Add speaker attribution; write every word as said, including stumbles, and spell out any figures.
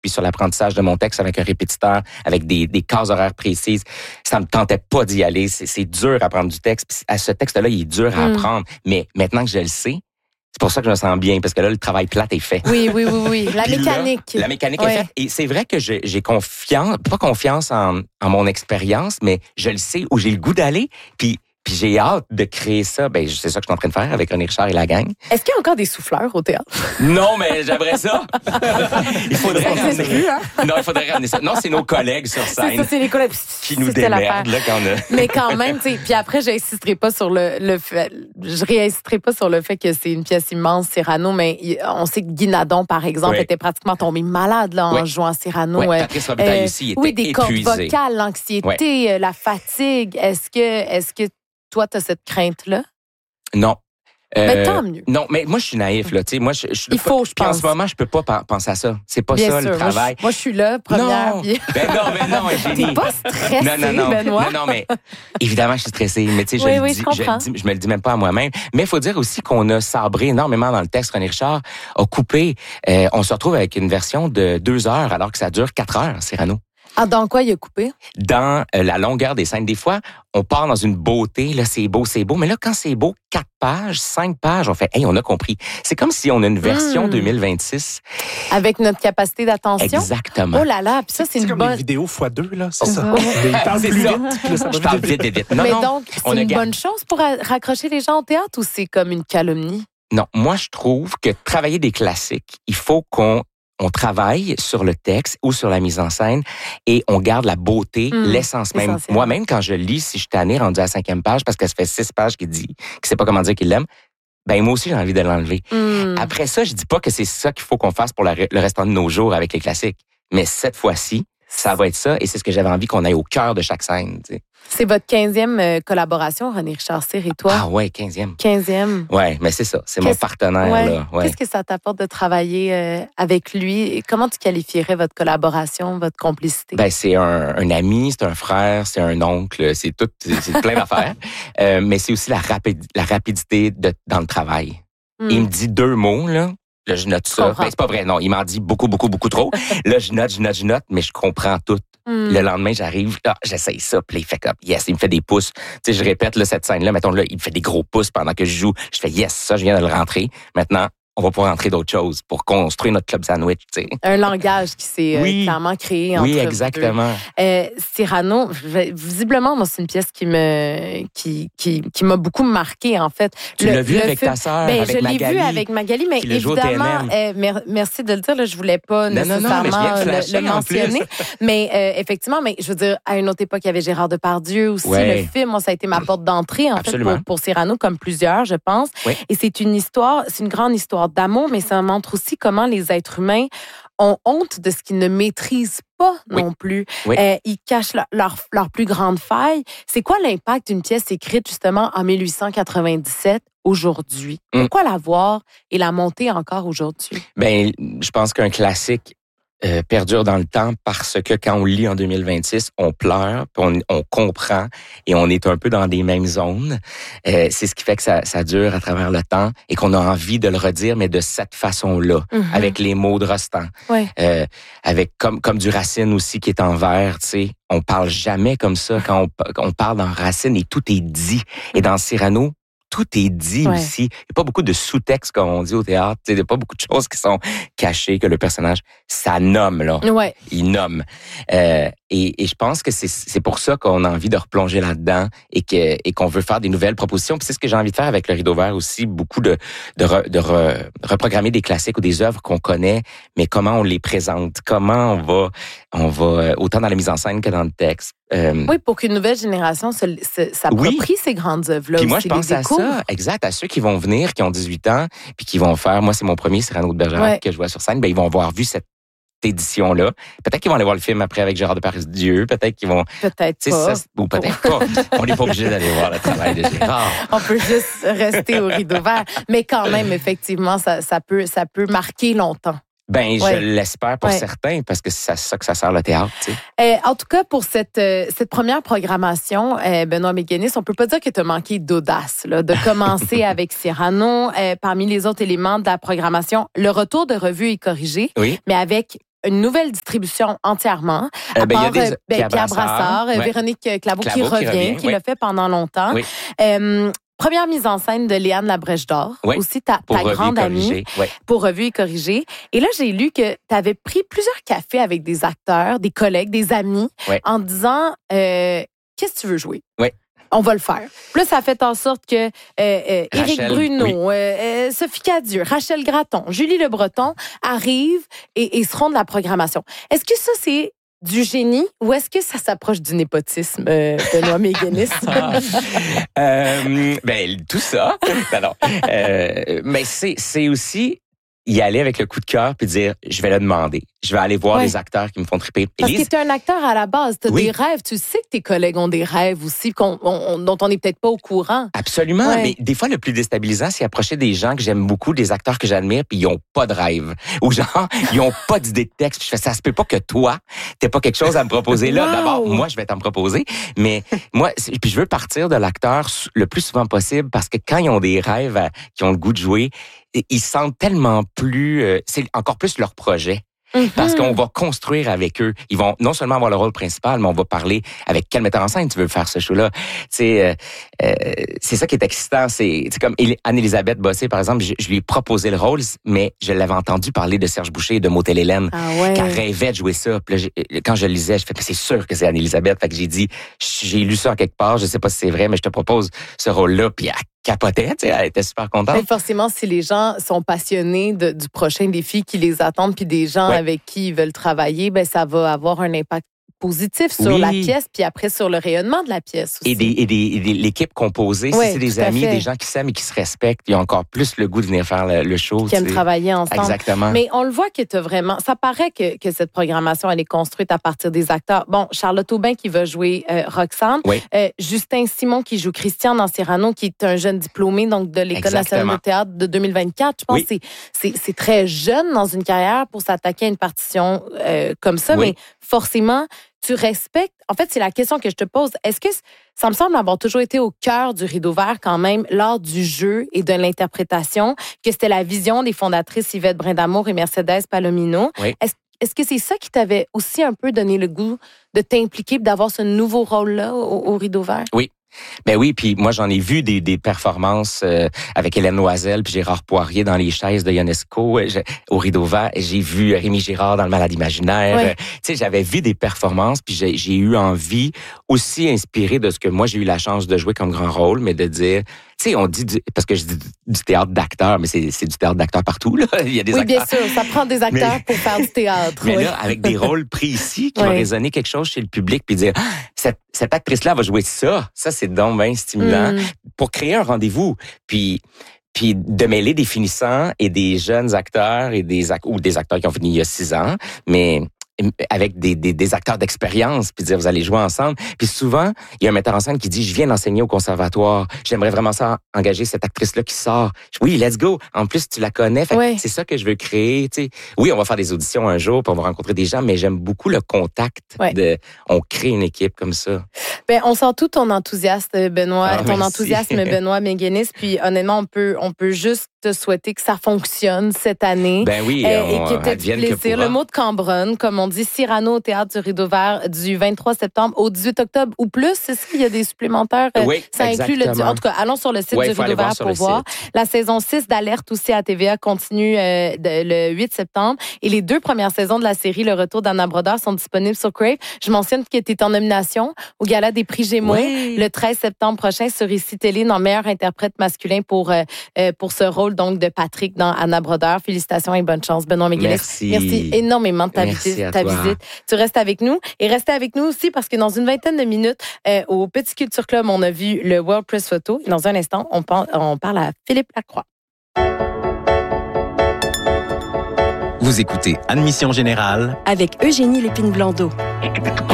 Speaker 1: puis sur l'apprentissage de mon texte avec un répétiteur, avec des, des cases horaires précises. Ça me tentait pas d'y aller. C'est, c'est dur à apprendre du texte. Puis à ce texte-là, il est dur à mm. apprendre. Mais maintenant que je le sais, c'est pour ça que je me sens bien, parce que là, le travail plate est fait.
Speaker 2: Oui, oui, oui, oui. La puis mécanique.
Speaker 1: Là, la mécanique oui. est faite. Et c'est vrai que j'ai, j'ai confiance, pas confiance en, en mon expérience, mais je le sais où j'ai le goût d'aller. Puis Puis j'ai hâte de créer ça. Ben, c'est ça que je suis en train de faire avec René Richard et la gang.
Speaker 2: Est-ce qu'il y a encore des souffleurs au théâtre?
Speaker 1: Non, mais j'aimerais ça. il faudrait ramener.
Speaker 2: Plus, hein?
Speaker 1: Non, il faudrait ramener ça. Non, c'est nos collègues sur scène.
Speaker 2: C'est ça, c'est les collègues
Speaker 1: qui nous démerdent là quand on a...
Speaker 2: Mais quand même, tu sais. Puis après, j'insisterai pas sur le, le fait. Je réinsisterai pas sur le fait que c'est une pièce immense, Cyrano. Mais on sait que Guy Nadon, par exemple, oui. était pratiquement tombé malade là en oui. jouant Cyrano.
Speaker 1: Oui. Patrice Robitaille euh, aussi il était
Speaker 2: oui, des
Speaker 1: épuisé.
Speaker 2: cordes vocales, l'anxiété, oui. la fatigue. Est-ce que, est-ce que toi, tu as cette crainte-là?
Speaker 1: Non.
Speaker 2: Euh, mais tant mieux.
Speaker 1: Non, mais moi, je suis naïf, là. Tu sais, moi, je, je,
Speaker 2: Il faut, je
Speaker 1: puis
Speaker 2: pense.
Speaker 1: en ce moment, je peux pas penser à ça. C'est pas
Speaker 2: Bien
Speaker 1: ça,
Speaker 2: sûr.
Speaker 1: le travail.
Speaker 2: Moi, je, moi, je suis là, première.
Speaker 1: Non,
Speaker 2: puis...
Speaker 1: ben non, mais non, génie.
Speaker 2: T'es pas stressé,
Speaker 1: non, non, non.
Speaker 2: Benoît?
Speaker 1: Non, non, mais évidemment, je suis stressée. Mais tu sais, je,
Speaker 2: oui,
Speaker 1: le
Speaker 2: oui,
Speaker 1: dis,
Speaker 2: je,
Speaker 1: je, le dis, je me le dis même pas à moi-même. Mais il faut dire aussi qu'on a sabré énormément dans le texte. René Richard a coupé. Euh, on se retrouve avec une version de deux heures, alors que ça dure quatre heures, Cyrano.
Speaker 2: Ah, dans quoi il a coupé?
Speaker 1: Dans euh, la longueur des scènes. Des fois, on part dans une beauté, là, c'est beau, c'est beau. Mais là, quand c'est beau, quatre pages, cinq pages, on fait, hey, on a compris. C'est comme si on a une version mmh. deux mille vingt-six.
Speaker 2: Avec notre capacité d'attention?
Speaker 1: Exactement.
Speaker 2: Oh là là, puis ça, c'est, c'est une
Speaker 3: comme
Speaker 2: bonne...
Speaker 3: les vidéos fois deux, là, c'est
Speaker 1: oh.
Speaker 3: ça. Il parle plus vite, puis là, ça va
Speaker 1: Je parle vite, vite, vite. Non,
Speaker 2: mais
Speaker 1: non,
Speaker 2: donc, c'est une bonne chose pour raccrocher les gens au théâtre ou c'est comme une calomnie?
Speaker 1: Non, moi, je trouve que travailler des classiques, il faut qu'on on travaille sur le texte ou sur la mise en scène et on garde la beauté, mmh, l'essence même.
Speaker 2: essentiel.
Speaker 1: Moi-même, quand je lis, si je suis tanné, rendu à la cinquième page, parce que ça fait six pages qu'il dit, qu'il sait pas comment dire qu'il l'aime, ben moi aussi, j'ai envie de l'enlever.
Speaker 2: Mmh.
Speaker 1: Après ça, je dis pas que c'est ça qu'il faut qu'on fasse pour la, le restant de nos jours avec les classiques. Mais cette fois-ci, ça va être ça et c'est ce que j'avais envie qu'on aille au cœur de chaque scène. Tu sais.
Speaker 2: C'est votre quinzième euh, collaboration, René Richard Cyr et toi?
Speaker 1: Ah ouais, quinzième.
Speaker 2: Quinzième.
Speaker 1: Ouais, mais c'est ça, c'est
Speaker 2: Qu'est-ce...
Speaker 1: mon partenaire.
Speaker 2: Ouais.
Speaker 1: Là. Ouais.
Speaker 2: Qu'est-ce que ça t'apporte de travailler euh, avec lui? Et comment tu qualifierais votre collaboration, votre complicité?
Speaker 1: Ben c'est un, un ami, c'est un frère, c'est un oncle, c'est tout, c'est, c'est plein d'affaires. Euh, mais c'est aussi la, rapide, la rapidité de, dans le travail. Mm. Il me dit deux mots, là. Là, je note ça. Ben, c'est pas vrai, non. Il m'en dit beaucoup, beaucoup, beaucoup trop. Là, je note, je note, je note, mais je comprends tout. Mm. Le lendemain, j'arrive, là, j'essaye ça, puis là, il fait comme, yes, il me fait des pouces. Tu sais, je répète, là, cette scène-là, mettons, là, il me fait des gros pouces pendant que je joue. Je fais, yes, ça, je viens de le rentrer. Maintenant, on va pouvoir rentrer d'autres choses pour construire notre club sandwich, tu sais.
Speaker 2: Un langage qui s'est oui. euh, clairement créé entre
Speaker 1: Oui, exactement.
Speaker 2: Euh, Cyrano, visiblement, moi, c'est une pièce qui me, qui, qui, qui m'a beaucoup marqué, en fait.
Speaker 1: Tu le, l'as vu le avec film, ta sœur,
Speaker 2: ben,
Speaker 1: avec
Speaker 2: je
Speaker 1: Magali.
Speaker 2: Je l'ai vu avec Magali, mais évidemment, euh, mer- merci de le dire, là, je voulais pas non, nécessairement
Speaker 1: non, non,
Speaker 2: le, le mentionner. Mais euh, effectivement, mais je veux dire, à une autre époque, il y avait Gérard Depardieu aussi. Ouais. Le film, moi, ça a été ma porte d'entrée, en Absolument. fait, pour, pour Cyrano, comme plusieurs, je pense.
Speaker 1: Oui.
Speaker 2: Et c'est une histoire, c'est une grande histoire d'amour, mais ça montre aussi comment les êtres humains ont honte de ce qu'ils ne maîtrisent pas oui. non plus.
Speaker 1: Oui.
Speaker 2: Euh, ils cachent leur, leur, leur plus grande faille. C'est quoi l'impact d'une pièce écrite justement en dix-huit cent quatre-vingt-dix-sept aujourd'hui? Mm. Pourquoi la voir et la monter encore aujourd'hui?
Speaker 1: Ben, je pense qu'un classique Euh, perdure dans le temps parce que quand on lit en deux mille vingt-six, on pleure, puis on, on comprend et on est un peu dans des mêmes zones. Euh, c'est ce qui fait que ça, ça dure à travers le temps et qu'on a envie de le redire, mais de cette façon-là, mm-hmm. avec les mots de Rostand,
Speaker 2: ouais.
Speaker 1: euh, avec comme comme du Racine aussi qui est en vers, tu sais. On parle jamais comme ça quand on, on parle dans Racine et tout est dit. Et dans Cyrano, tout est dit ouais. aussi. Il n'y a pas beaucoup de sous-texte, comme on dit au théâtre. Il n'y a pas beaucoup de choses qui sont cachées, que le personnage, ça nomme, là.
Speaker 2: Ouais.
Speaker 1: Il nomme. Euh, et, et je pense que c'est, c'est pour ça qu'on a envie de replonger là-dedans et, que, et qu'on veut faire des nouvelles propositions. Puis c'est ce que j'ai envie de faire avec le Rideau Vert aussi, beaucoup de, de, re, de re, reprogrammer des classiques ou des œuvres qu'on connaît, mais comment on les présente, comment on va, on va autant dans la mise en scène que dans le texte.
Speaker 2: Euh, oui, pour qu'une nouvelle génération se, se, s'approprie oui. ces grandes œuvres-là.
Speaker 1: Puis moi, je pense à ça, exact, à ceux qui vont venir, qui ont dix-huit ans, puis qui vont faire, moi, c'est mon premier Cyrano de Bergerac ouais. que je vois sur scène, ben ils vont avoir vu cette édition-là. Peut-être qu'ils vont aller voir le film après avec Gérard Depardieu, peut-être qu'ils vont...
Speaker 2: Peut-être pas.
Speaker 1: Ça, ou peut-être pas. On n'est pas obligé d'aller voir le travail de Gérard.
Speaker 2: On peut juste rester au Rideau Vert. Mais quand même, effectivement, ça, ça, peut, ça peut marquer longtemps.
Speaker 1: Ben,
Speaker 2: ouais.
Speaker 1: je l'espère pour
Speaker 2: ouais.
Speaker 1: certains, parce que c'est ça que ça sert le théâtre, tu sais.
Speaker 2: Euh, en tout cas, pour cette, euh, cette première programmation, euh, Benoît Méguenis, on peut pas dire que tu as manqué d'audace, là, de commencer avec Cyrano. Euh, parmi les autres éléments de la programmation, le retour de Revue et corrigé,
Speaker 1: oui.
Speaker 2: mais avec une nouvelle distribution entièrement.
Speaker 1: Euh,
Speaker 2: à
Speaker 1: ben, il y a
Speaker 2: part
Speaker 1: des-
Speaker 2: euh, ben,
Speaker 1: Pierre
Speaker 2: Pierre
Speaker 1: Brassard,
Speaker 2: Brassard, euh,
Speaker 1: ouais.
Speaker 2: Véronique Claveau,
Speaker 1: Claveau
Speaker 2: qui
Speaker 1: qui
Speaker 2: revient,
Speaker 1: revient,
Speaker 2: qui
Speaker 1: oui.
Speaker 2: l'a fait pendant longtemps.
Speaker 1: Oui.
Speaker 2: Euh, première mise en scène de Léane Labrèche d'Or,
Speaker 1: Oui.
Speaker 2: aussi ta,
Speaker 1: Pour
Speaker 2: ta
Speaker 1: Revue
Speaker 2: grande amie,
Speaker 1: corrigée. Ouais.
Speaker 2: pour Revue et corrigée. Et là, j'ai lu que tu avais pris plusieurs cafés avec des acteurs, des collègues, des amis,
Speaker 1: Ouais.
Speaker 2: en disant euh, qu'est-ce que tu veux jouer?
Speaker 1: Ouais.
Speaker 2: On va le faire. Puis là, ça a fait en sorte que euh, euh, Éric
Speaker 1: Rachel,
Speaker 2: Bruno,
Speaker 1: oui.
Speaker 2: euh, euh, Sophie Cadieux, Rachel Gratton, Julie Le Breton arrivent et, et seront de la programmation. Est-ce que ça, c'est du génie ou est-ce que ça s'approche du népotisme, euh, Benoît Méguénis?
Speaker 1: euh, ben, tout ça. Non, non. Euh, mais c'est, c'est aussi y aller avec le coup de cœur puis dire, je vais le demander. Je vais aller voir
Speaker 2: Ouais.
Speaker 1: les acteurs qui me font triper.
Speaker 2: Parce
Speaker 1: Les-
Speaker 2: que tu es un acteur à la base, tu as
Speaker 1: Oui.
Speaker 2: des rêves, tu sais que tes collègues ont des rêves aussi qu'on, on- on- dont on n'est peut-être pas au courant.
Speaker 1: Absolument.
Speaker 2: Ouais.
Speaker 1: Mais des fois, le plus déstabilisant, c'est approcher des gens que j'aime beaucoup, des acteurs que j'admire, puis ils ont pas de rêve. Ou genre, ils ont pas d'idée de texte. Puis je fais, ça se peut pas que toi, t'aies pas quelque chose à me proposer là.
Speaker 2: Wow.
Speaker 1: D'abord, moi, je vais t'en proposer. Mais moi, c'est- puis je veux partir de l'acteur s- le plus souvent possible parce que quand ils ont des rêves, à- qui ont le goût de jouer, ils se sentent tellement plus, euh, c'est encore plus leur projet. Parce qu'on va construire avec eux. Ils vont non seulement avoir le rôle principal, mais on va parler avec quel metteur en scène tu veux faire ce show-là. Tu sais, euh, euh, c'est ça qui est excitant. C'est, c'est comme Éli- Anne-Élisabeth Bossé, par exemple, je, je lui ai proposé le rôle, mais je l'avais entendu parler de Serge Boucher et de Motel Hélène.
Speaker 2: Ah ouais.
Speaker 1: Qu'elle rêvait de jouer ça. Puis là, j'ai- quand je le lisais, je fais, c'est sûr que c'est Anne-Élisabeth. Fait que j'ai dit, j'ai lu ça en quelque part, je sais pas si c'est vrai, mais je te propose ce rôle-là. Puis elle capotait, tu sais, elle était super contente.
Speaker 2: Mais forcément, si les gens sont passionnés de- du prochain défi qui les attendent, puis des gens
Speaker 1: Ouais.
Speaker 2: avec qui ils veulent travailler, ben ça va avoir un impact positif sur
Speaker 1: Oui.
Speaker 2: la pièce, puis après sur le rayonnement de la pièce aussi.
Speaker 1: Et, des, et, des, et des- l'équipe composée,
Speaker 2: Ouais,
Speaker 1: si c'est des
Speaker 2: tout à
Speaker 1: amis,
Speaker 2: fait.
Speaker 1: des gens qui s'aiment et qui se respectent, ils ont encore plus le goût de venir faire le, le show.
Speaker 2: qui aiment
Speaker 1: tu sais.
Speaker 2: travailler ensemble.
Speaker 1: Exactement.
Speaker 2: Mais on le voit que tu as vraiment... Ça paraît que, que cette programmation, elle est construite à partir des acteurs. Bon, Charlotte Aubin qui va jouer euh, Roxane.
Speaker 1: Oui.
Speaker 2: Euh, Justin Simon qui joue Christian dans Cyrano, qui est un jeune diplômé donc de l'École nationale
Speaker 1: Exactement.
Speaker 2: de théâtre de deux mille vingt-quatre. Je pense
Speaker 1: Oui.
Speaker 2: que c'est, c'est, c'est très jeune dans une carrière pour s'attaquer à une partition euh, comme ça.
Speaker 1: Oui.
Speaker 2: Mais forcément, tu respectes... En fait, c'est la question que je te pose. Est-ce que ça me semble avoir toujours été au cœur du Rideau Vert quand même, lors du jeu et de l'interprétation, que c'était la vision des fondatrices Yvette Brindamour et Mercedes Palomino.
Speaker 1: Oui.
Speaker 2: Est-ce, est-ce que c'est ça qui t'avait aussi un peu donné le goût de t'impliquer et d'avoir ce nouveau rôle-là au, au Rideau Vert?
Speaker 1: Oui. Ben oui, puis moi j'en ai vu des, des performances euh, avec Hélène Loisel puis Gérard Poirier dans les chaises de Ionesco euh, je- au Rideau Vert. J'ai vu Rémi Girard dans Le Malade imaginaire.
Speaker 2: Oui.
Speaker 1: Euh, tu sais, j'avais vu des performances puis j'ai, j'ai eu envie, aussi inspiré de ce que moi j'ai eu la chance de jouer comme grand rôle, mais de dire, tu sais, on dit du- parce que je dis du théâtre d'acteur, mais c'est, c'est du théâtre d'acteur partout là. Il y a des
Speaker 2: Oui,
Speaker 1: acteurs.
Speaker 2: bien sûr. Ça prend des acteurs
Speaker 1: Mais-
Speaker 2: pour faire du théâtre.
Speaker 1: Mais
Speaker 2: oui.
Speaker 1: là, avec des rôles précis qui
Speaker 2: Ouais.
Speaker 1: vont résonner quelque chose chez le public, puis dire, ah, cette, cette actrice-là va jouer ça. Ça, c'est donc bien stimulant
Speaker 2: Mm.
Speaker 1: pour créer un rendez-vous. Puis, puis de mêler des finissants et des jeunes acteurs et des ac- ou des acteurs qui ont fini il y a six ans, mais avec des, des, des acteurs d'expérience, puis dire, vous allez jouer ensemble. Puis souvent, il y a un metteur en scène qui dit, je viens d'enseigner au conservatoire, j'aimerais vraiment ça engager cette actrice-là qui sort. Oui, let's go. En plus, tu la connais. Fait que
Speaker 2: Ouais.
Speaker 1: c'est ça que je veux créer. Tu sais. Oui, on va faire des auditions un jour, puis on va rencontrer des gens, mais j'aime beaucoup le contact.
Speaker 2: Ouais.
Speaker 1: De, on crée une équipe comme ça.
Speaker 2: Ben, on sent tout ton enthousiasme, Benoît,
Speaker 1: Ah,
Speaker 2: ton
Speaker 1: merci.
Speaker 2: enthousiasme, Benoît Méguénis. Puis honnêtement, on peut, on peut juste te souhaiter que ça fonctionne cette année.
Speaker 1: Ben oui,
Speaker 2: Euh,
Speaker 1: on,
Speaker 2: et que tu aies du
Speaker 1: advienne que
Speaker 2: plaisir.
Speaker 1: pourra.
Speaker 2: Le mot de Cambronne, comme on dit, Cyrano au Théâtre du Rideau Vert du vingt-trois septembre au dix-huit octobre ou plus. C'est ça, il y a des supplémentaires. Euh,
Speaker 1: Oui,
Speaker 2: ça inclut le.
Speaker 1: exactement.
Speaker 2: En tout cas, allons sur le site
Speaker 1: Ouais,
Speaker 2: du
Speaker 1: faut aller
Speaker 2: Rideau
Speaker 1: voir
Speaker 2: Vert
Speaker 1: sur
Speaker 2: pour
Speaker 1: le
Speaker 2: voir.
Speaker 1: site.
Speaker 2: La saison six d'Alerte aussi à T V A continue euh, de- le huit septembre. Et les deux premières saisons de la série Le Retour d'Anna Brodeur sont disponibles sur Crave. Je mentionne que tu es en nomination au Gala des prix Gémeaux
Speaker 1: Oui.
Speaker 2: le treize septembre prochain sur Ici Télé dans meilleur interprète masculin pour, euh, euh, pour ce rôle donc de Patrick dans Anna Brodeur. Félicitations et bonne chance, Benoît Méguélis.
Speaker 1: Merci.
Speaker 2: Merci énormément de ta,
Speaker 1: Merci
Speaker 2: visite,
Speaker 1: à
Speaker 2: ta
Speaker 1: toi.
Speaker 2: visite. Tu restes avec nous et restez avec nous aussi parce que dans une vingtaine de minutes, euh, au Petit Culture Club, on a vu le World Press Photo. Et dans un instant, on, parle, on parle à Philippe Lacroix.
Speaker 4: Vous écoutez Admission Générale
Speaker 5: avec Eugénie Lépine-Blondeau.